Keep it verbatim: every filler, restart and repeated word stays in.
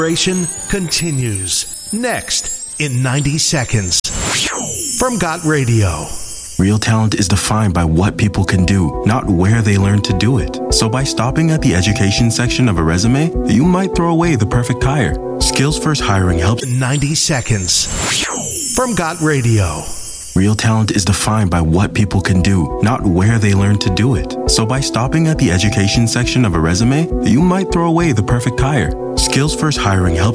Celebration continues next in ninety seconds from Got Radio. Real talent is defined by what people can do, not where they learn to do it. So by stopping at the education section of a resume, you might throw away the perfect hire. Skills First Hiring helps. ninety seconds from Got Radio. Real talent is defined by what people can do, not where they learn to do it. So by stopping at the education section of a resume, you might throw away the perfect hire. Skills First Hiring helps